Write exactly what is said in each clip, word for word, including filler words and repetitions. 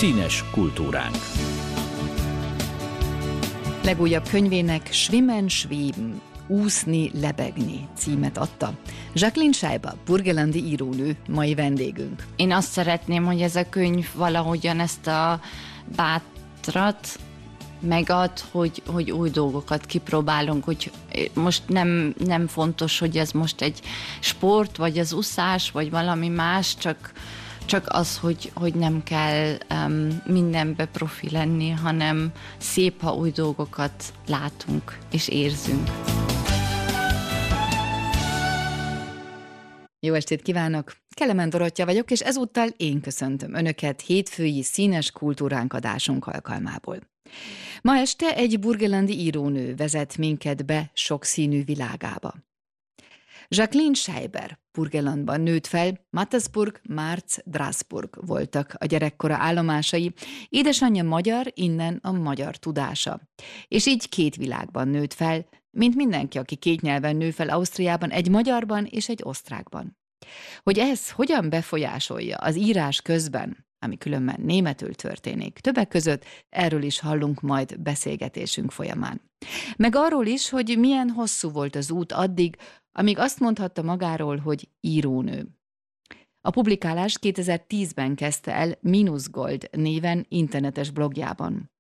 Színes kultúránk. Legújabb könyvének Schwimmen, Schweben, úszni, lebegni címet adta. Jacqueline Scheiber, burgenlandi írónő, mai vendégünk. Én azt szeretném, hogy ez a könyv valahogyan ezt a bátrat megad, hogy, hogy új dolgokat kipróbálunk, hogy most nem, nem fontos, hogy ez most egy sport, vagy az úszás, vagy valami más, csak, csak az, hogy, hogy nem kell um, mindenbe profi lenni, hanem szép, ha új dolgokat látunk és érzünk. Jó estét kívánok! Kelemen Dorottya vagyok, és ezúttal én köszöntöm Önöket hétfői Színes kultúránk adásunk alkalmából. Ma este egy burgenlandi írónő vezet minket be sokszínű világába. Jacqueline Scheiber Burgenlandban nőtt fel, Mattersburg, Marz, Drasburg voltak a gyerekkora állomásai, édesanyja magyar, innen a magyar tudása. És így két világban nőtt fel, mint mindenki, aki két nyelven nő fel Ausztriában, egy magyarban és egy osztrákban. Hogy ez hogyan befolyásolja az írás közben, ami különben németül történik, többek között erről is hallunk majd beszélgetésünk folyamán. Meg arról is, hogy milyen hosszú volt az út addig, amíg azt mondhatta magáról, hogy írónő. A publikálást kétezer-tízben kezdte el Minusgold néven internetes blogjában.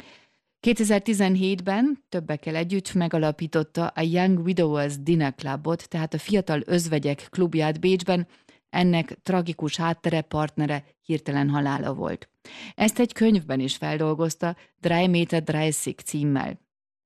kétezer-tizenhétben többekkel együtt megalapította a Young Widowers Dinner Clubot, tehát a Fiatal Özvegyek klubját Bécsben. Ennek tragikus háttere, partnere hirtelen halála volt. Ezt egy könyvben is feldolgozta, drei Meter dreißig címmel.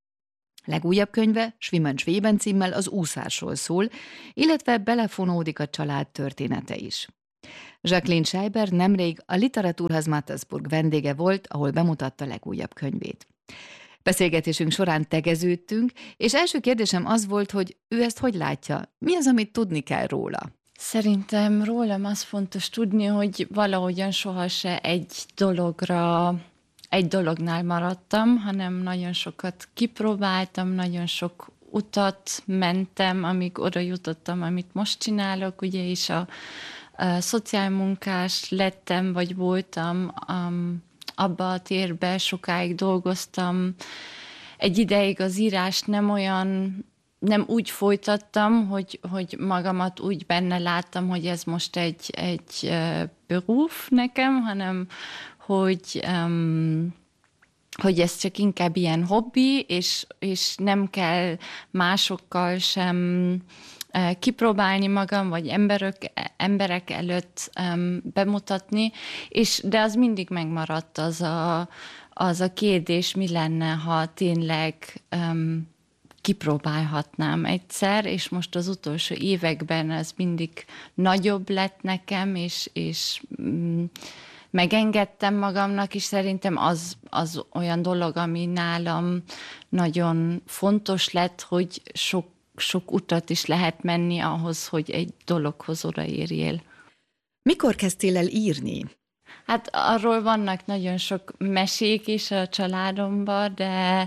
Legújabb könyve, Schwimmen, Schweben címmel az úszásról szól, illetve belefonódik a család története is. Jacqueline Scheiber nemrég a Literaturhaus Mattersburg vendége volt, ahol bemutatta legújabb könyvét. Beszélgetésünk során tegeződtünk, és első kérdésem az volt, hogy ő ezt hogy látja, mi az, amit tudni kell róla? Szerintem rólam az fontos tudni, hogy valahogyan soha se egy dologra, egy dolognál maradtam, hanem nagyon sokat kipróbáltam, nagyon sok utat mentem, amíg oda jutottam, amit most csinálok, ugye, és a, a szociálmunkás lettem, vagy voltam, um, abba a térbe sokáig dolgoztam. Egy ideig az írás nem olyan, nem úgy folytattam, hogy, hogy magamat úgy benne láttam, hogy ez most egy, egy uh, beruf nekem, hanem hogy, um, hogy ez csak inkább ilyen hobbi, és, és nem kell másokkal sem uh, kipróbálni magam, vagy emberök, emberek előtt um, bemutatni, és, de az mindig megmaradt az a, az a kérdés, mi lenne, ha tényleg um, kipróbálhatnám egyszer, és most az utolsó években ez mindig nagyobb lett nekem, és, és mm, megengedtem magamnak, és szerintem az, az olyan dolog, ami nálam nagyon fontos lett, hogy sok, sok utat is lehet menni ahhoz, hogy egy dologhoz odaérjél. Mikor kezdtél el írni? Hát arról vannak nagyon sok mesék is a családomban, de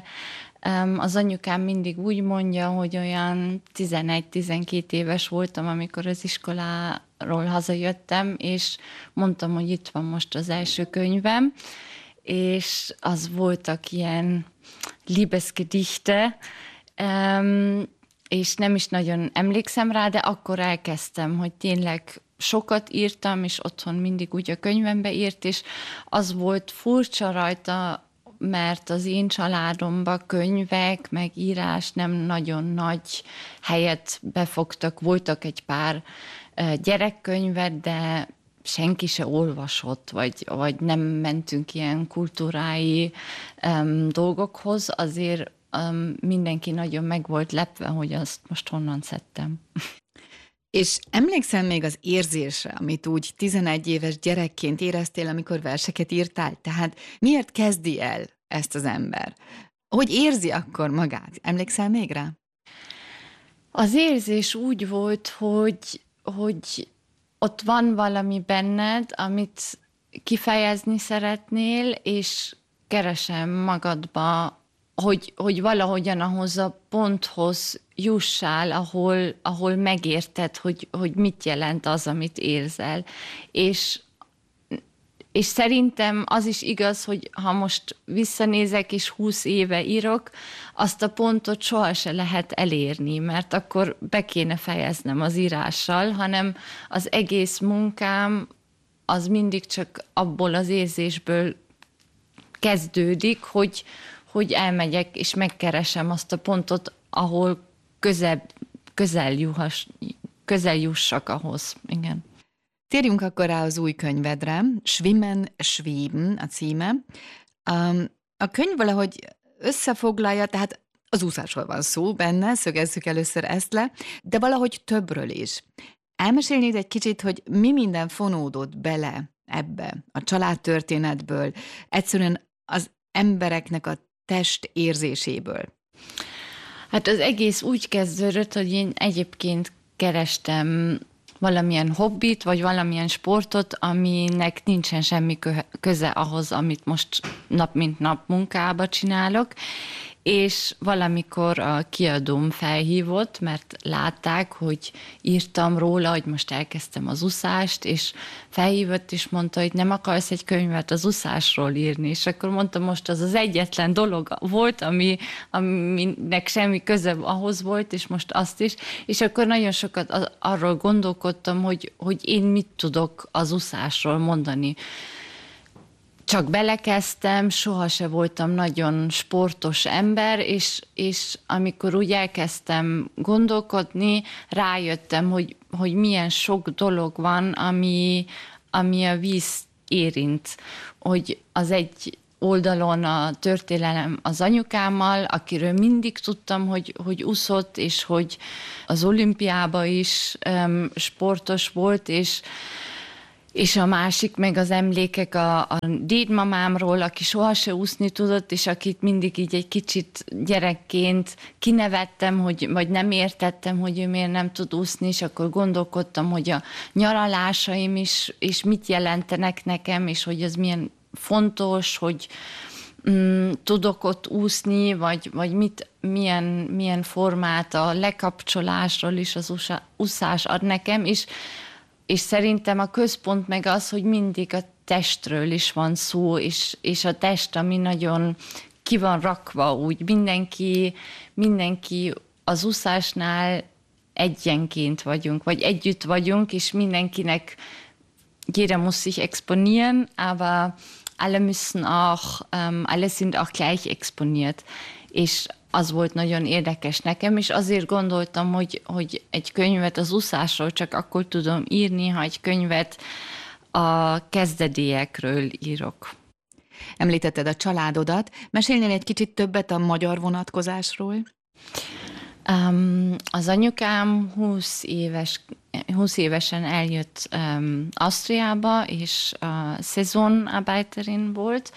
az anyukám mindig úgy mondja, hogy olyan tizenegy-tizenkét éves voltam, amikor az iskoláról hazajöttem, és mondtam, hogy itt van most az első könyvem, és az voltak ilyen Liebesgedichte, és nem is nagyon emlékszem rá, de akkor elkezdtem, hogy tényleg sokat írtam, és otthon mindig úgy a könyvembe írt, és az volt furcsa rajta, mert az én családomban könyvek, meg írás nem nagyon nagy helyet befogtak. Voltak egy pár gyerekkönyvet, de senki se olvasott, vagy, vagy nem mentünk ilyen kultúrái um, dolgokhoz, azért um, mindenki nagyon meg volt lepve, hogy azt most honnan szedtem. És emlékszel még az érzésre, amit úgy tizenegy éves gyerekként éreztél, amikor verseket írtál? Tehát miért kezdi el ezt az ember? Hogy érzi akkor magát? Emlékszel még rá? Az érzés úgy volt, hogy, hogy ott van valami benned, amit kifejezni szeretnél, és keresem magadba, hogy, hogy valahogyan ahhoz a ponthoz jussál, ahol, ahol megérted, hogy, hogy mit jelent az, amit érzel. És És szerintem az is igaz, hogy ha most visszanézek és húsz éve írok, azt a pontot soha se lehet elérni, mert akkor be kéne fejeznem az írással, hanem az egész munkám az mindig csak abból az érzésből kezdődik, hogy, hogy elmegyek és megkeresem azt a pontot, ahol közel, közel, juhass, közel jussak ahhoz. Igen. Térjünk akkor rá az új könyvedre, Schwimmen, Schweben a címe. A könyv valahogy összefoglalja, tehát az úszásról van szó benne, szögezzük először ezt le, de valahogy többről is. Elmesélnéd egy kicsit, hogy mi minden fonódott bele ebbe a családtörténetből, egyszerűen az embereknek a test érzéséből? Hát az egész úgy kezdődött, hogy én egyébként kerestem valamilyen hobbit, vagy valamilyen sportot, aminek nincsen semmi köze ahhoz, amit most nap mint nap munkába csinálok, és valamikor a kiadóm felhívott, mert látták, hogy írtam róla, hogy most elkezdtem az úszást, és felhívott, és mondta, hogy nem akarsz egy könyvet az úszásról írni, és akkor mondtam, most az az egyetlen dolog volt, ami, aminek semmi köze ahhoz volt, és most azt is, és akkor nagyon sokat arról gondolkodtam, hogy, hogy én mit tudok az úszásról mondani. Csak belekezdtem, sohasem voltam nagyon sportos ember, és, és amikor úgy elkezdtem gondolkodni, rájöttem, hogy, hogy milyen sok dolog van, ami, ami a víz érint. Hogy az egy oldalon a történelem az anyukámmal, akiről mindig tudtam, hogy, hogy úszott, és hogy az olimpiában is um, sportos volt, és és a másik meg az emlékek a, a dédmamámról, aki sohasem úszni tudott, és akit mindig így egy kicsit gyerekként kinevettem, hogy, vagy nem értettem, hogy ő miért nem tud úszni, és akkor gondolkodtam, hogy a nyaralásaim is, és mit jelentenek nekem, és hogy ez milyen fontos, hogy mm, tudok ott úszni, vagy, vagy mit, milyen, milyen formát a lekapcsolásról is az úszás ad nekem, és És szerintem a központ meg az, hogy mindig a testről is van szó, és, és a test, ami nagyon ki van rakva úgy. Mindenki, mindenki az úszásnál egyenként vagyunk, vagy együtt vagyunk, és mindenkinek jeder muss sich exponieren, aber alle müssen auch, um, alle sind auch gleich exponiert. És az volt nagyon érdekes nekem, és azért gondoltam, hogy, hogy egy könyvet az úszásról csak akkor tudom írni, ha egy könyvet a kezdedélyekről írok. Említetted a családodat. Mesélnél egy kicsit többet a magyar vonatkozásról? Um, az anyukám húsz éves, húsz évesen eljött um, Ausztriába, és uh, Saisonarbeiterin volt,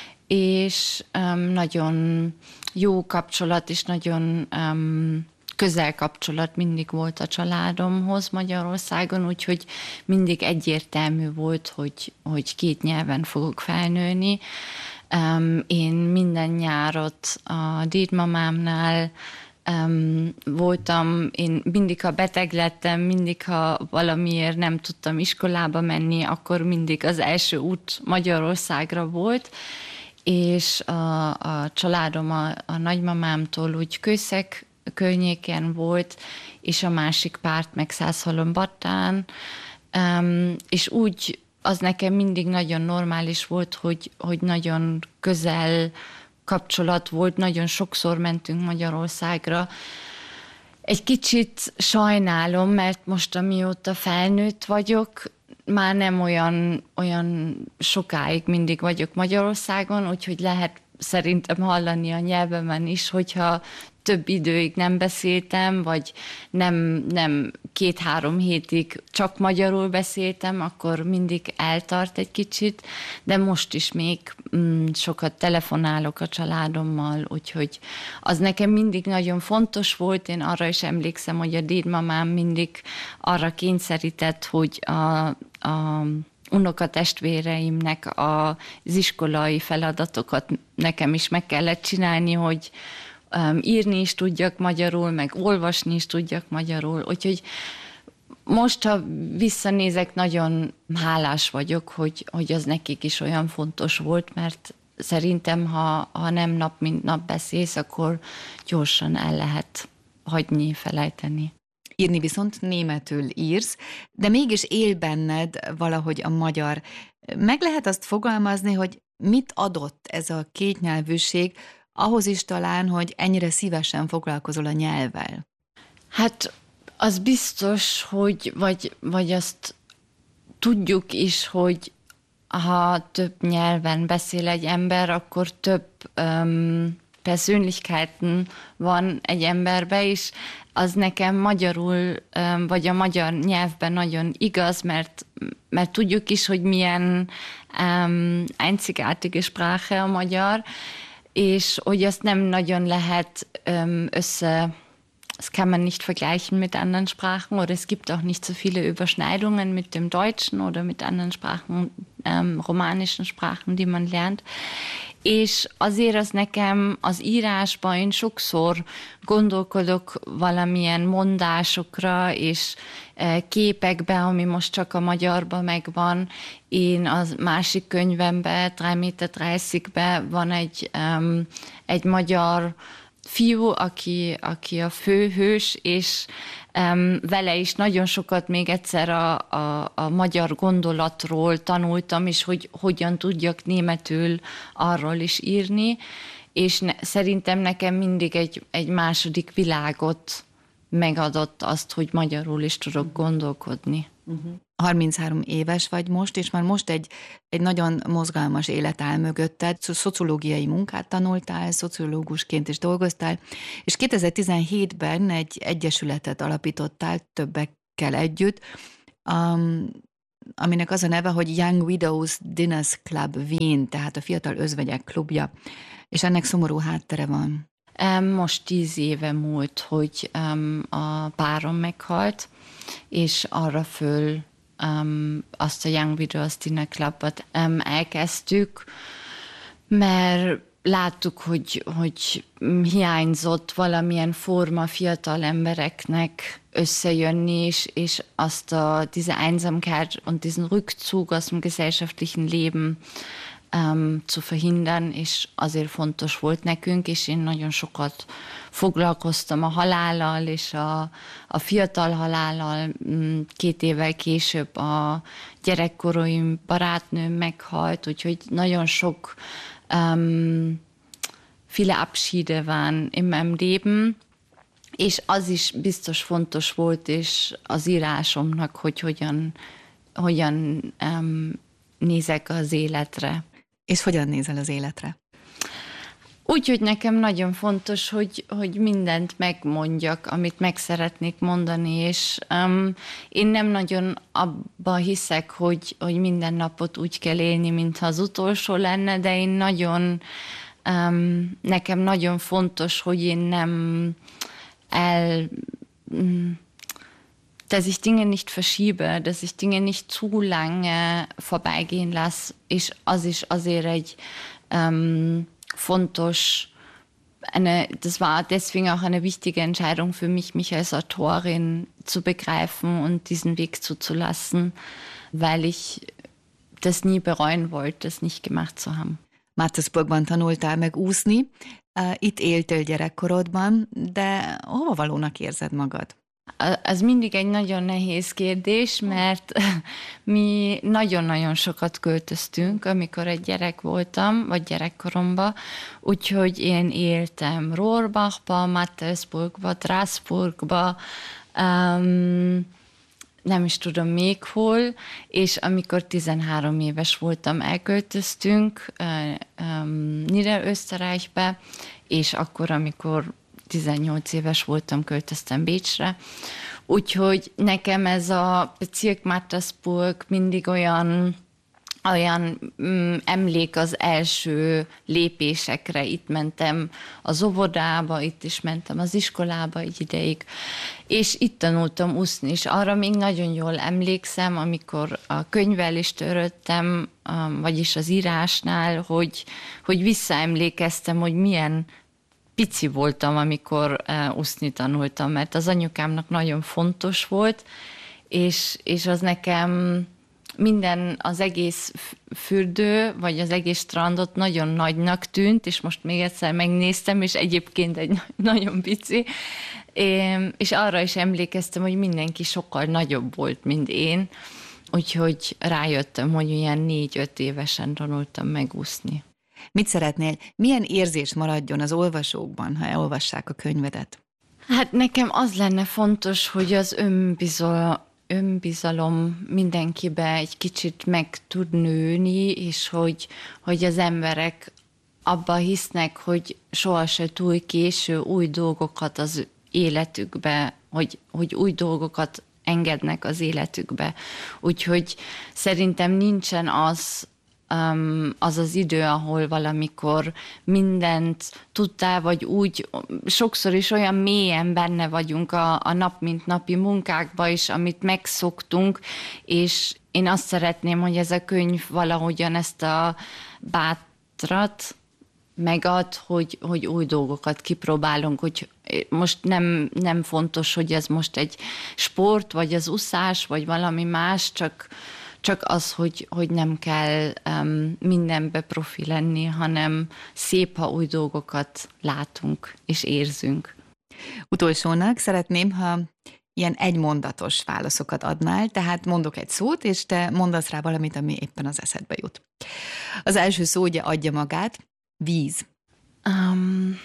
és um, nagyon jó kapcsolat, és nagyon um, közel kapcsolat mindig volt a családomhoz Magyarországon, úgyhogy mindig egyértelmű volt, hogy, hogy két nyelven fogok felnőni. Um, én minden nyárat a dédmamámnál um, voltam, én mindig, ha beteg lettem, mindig, ha valamiért nem tudtam iskolába menni, akkor mindig az első út Magyarországra volt, és a, a családom a, a nagymamámtól úgy Kőszeg környéken volt, és a másik párt meg Szászhalombattán, um, és úgy az nekem mindig nagyon normális volt, hogy, hogy nagyon közel kapcsolat volt, nagyon sokszor mentünk Magyarországra. Egy kicsit sajnálom, mert most amióta felnőtt vagyok, már nem olyan, olyan sokáig mindig vagyok Magyarországon, úgyhogy lehet szerintem hallani a nyelvemen is, hogyha több időig nem beszéltem, vagy nem, nem két-három hétig csak magyarul beszéltem, akkor mindig eltart egy kicsit, de most is még mm, sokat telefonálok a családommal, úgyhogy az nekem mindig nagyon fontos volt. Én arra is emlékszem, hogy a dédmamám mindig arra kényszerített, hogy a, a unokatestvéreimnek az iskolai feladatokat nekem is meg kellett csinálni, hogy um, írni is tudjak magyarul, meg olvasni is tudjak magyarul. Úgyhogy Most, ha visszanézek, nagyon hálás vagyok, hogy, hogy az nekik is olyan fontos volt, mert szerintem, ha, ha nem nap mint nap beszélsz, akkor gyorsan el lehet hagyni, felejteni. Írni viszont németül írsz, de mégis él benned valahogy a magyar. Meg lehet azt fogalmazni, hogy mit adott ez a kétnyelvűség, ahhoz is talán, hogy ennyire szívesen foglalkozol a nyelvvel? Hát az biztos, hogy vagy, vagy azt tudjuk is, hogy ha több nyelven beszél egy ember, akkor több um, Persönlichkeiten van egy emberbe is. Az nekem magyarul, um, vagy a magyar nyelvben nagyon igaz, mert, mert tudjuk is, hogy milyen um, einzigartige Sprache a magyar, és hogy azt nem nagyon lehet um, össze... Das kann man nicht vergleichen mit anderen Sprachen oder es gibt auch nicht so viele Überschneidungen mit dem Deutschen oder mit anderen Sprachen, ähm, romanischen Sprachen, die man lernt. És azért az nekem az írásban én sokszor gondolkodok valamilyen mondásokra és képekbe, ami most csak a magyarban megvan. Én az másik könyvemben, három méter harmincben van egy, um, egy magyar fiú, aki, aki a főhős, és um, vele is nagyon sokat még egyszer a, a, a magyar gondolatról tanultam, és hogy hogyan tudjak németül arról is írni, és ne, szerintem nekem mindig egy, egy második világot megadott azt, hogy magyarul is tudok gondolkodni. Uh-huh. harminchárom éves vagy most, és már most egy, egy nagyon mozgalmas élet áll mögötted. Szociológiai munkát tanultál, szociológusként is dolgoztál, és kétezer-tizenhétben egy egyesületet alapítottál többekkel együtt, um, aminek az a neve, hogy Young Widows Dinners Club Wien, tehát a Fiatal Özvegyek klubja, és ennek szomorú háttere van. Most tíz éve múlt, hogy um, a párom meghalt, és arra föl um, azt a Young Widows Dinner Clubot um, elkezdtük, mert láttuk, hogy, hogy hiányzott valamilyen forma fiatal embereknek összejönni, és, és azt a diese Einsamkeit und diesen Rückzug aus dem gesellschaftlichen Leben Um, zu verhindern, és azért fontos volt nekünk, és én nagyon sokat foglalkoztam a halállal, és a, a fiatal halállal. Két évvel később a gyerekkorom barátnőm meghalt, úgyhogy nagyon sok um, viele Abschiede waren in meinem Leben, és az is biztos fontos volt, és az írásomnak, hogy hogyan, hogyan um, nézek az életre. És hogyan nézel az életre? Úgy, hogy nekem nagyon fontos, hogy, hogy mindent megmondjak, amit meg szeretnék mondani, és um, én nem nagyon abba hiszek, hogy, hogy minden napot úgy kell élni, mintha az utolsó lenne, de én nagyon, um, nekem nagyon fontos, hogy én nem el... Um, dass ich Dinge nicht verschiebe, dass ich Dinge nicht zu lange vorbeigehen lasse, és az is azért egy um, fontos, eine, das war deswegen auch eine wichtige Entscheidung für mich, mich als Autorin zu begreifen und diesen Weg zuzulassen, weil ich das nie bereuen wollte, das nicht gemacht zu haben. Mattersburgban tanultál meg úszni, itt éltél gyerekkorodban, de hova valónak érzed magad? Az mindig egy nagyon nehéz kérdés, mert mi nagyon-nagyon sokat költöztünk, amikor egy gyerek voltam, vagy gyerekkoromban, úgyhogy én éltem Rohrbachba, Mattersburgba, Strasbourgba, um, nem is tudom még hol, és amikor tizenhárom éves voltam, elköltöztünk uh, um, Niederösterreichbe, és akkor, amikor tizennyolc éves voltam, költöztem Bécsre. Úgyhogy nekem ez a Bezirk Mattersburg mindig olyan, olyan mm, emlék az első lépésekre. Itt mentem az óvodába, itt is mentem az iskolába egy ideig, és itt tanultam úszni, és arra még nagyon jól emlékszem, amikor a könyvvel is törődtem, vagyis az írásnál, hogy, hogy visszaemlékeztem, hogy milyen pici voltam, amikor uh, úszni tanultam, mert az anyukámnak nagyon fontos volt, és, és az nekem minden, az egész fürdő, vagy az egész strandot nagyon nagynak tűnt, és most még egyszer megnéztem, és egyébként egy nagyon pici, és arra is emlékeztem, hogy mindenki sokkal nagyobb volt, mint én, úgyhogy rájöttem, hogy ilyen négy-öt évesen tanultam megúszni. Mit szeretnél? Milyen érzés maradjon az olvasókban, ha elolvassák a könyvedet? Hát nekem az lenne fontos, hogy az önbizalom, önbizalom mindenkibe egy kicsit meg tud nőni, és hogy, hogy az emberek abba hisznek, hogy sohasem túl késő új dolgokat az életükbe, hogy, hogy új dolgokat engednek az életükbe. Úgyhogy szerintem nincsen az, Um, az az idő, ahol valamikor mindent tudtál, vagy úgy, sokszor is olyan mélyen benne vagyunk a, a nap mint napi munkákba is, amit megszoktunk, és én azt szeretném, hogy ez a könyv valahogyan ezt a bátrat megad, hogy, hogy új dolgokat kipróbálunk, hogy most nem, nem fontos, hogy ez most egy sport, vagy az úszás, vagy valami más, csak Csak az, hogy, hogy nem kell um, mindenbe profi lenni, hanem szép, ha új dolgokat látunk és érzünk. Utolsónak szeretném, ha ilyen egymondatos válaszokat adnál, tehát mondok egy szót, és te mondasz rá valamit, ami éppen az eszedbe jut. Az első szó ugye adja magát, víz. Um,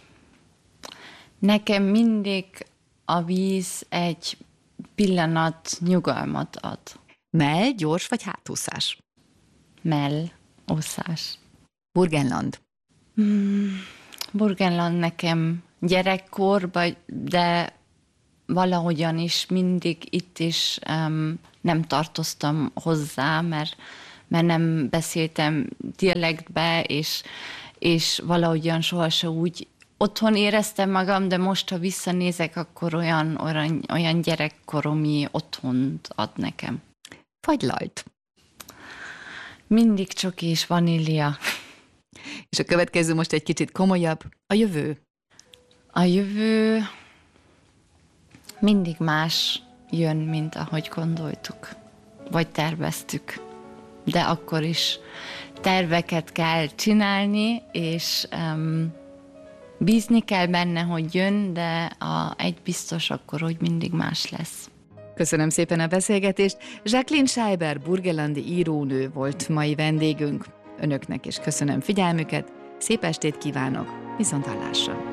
nekem mindig a víz egy pillanat nyugalmat ad. Mell, gyors vagy hátúszás? Mell, úszás. Burgenland. Hmm, Burgenland nekem gyerekkorban, de valahogyan is mindig itt is um, nem tartoztam hozzá, mert, mert nem beszéltem dialektbe, és, és valahogyan sohasem úgy otthon éreztem magam, de most, ha visszanézek, akkor olyan, olyan, olyan gyerekkoromi otthont ad nekem. Fagylalt. Mindig csoki és vanília. És a következő most egy kicsit komolyabb, a jövő. A jövő mindig más jön, mint ahogy gondoltuk, vagy terveztük. De akkor is terveket kell csinálni, és um, bízni kell benne, hogy jön, de a, egy biztos akkor, hogy mindig más lesz. Köszönöm szépen a beszélgetést. Jacqueline Scheiber, burgenlandi írónő volt mai vendégünk. Önöknek is köszönöm figyelmüket, szép estét kívánok, viszonthallásra!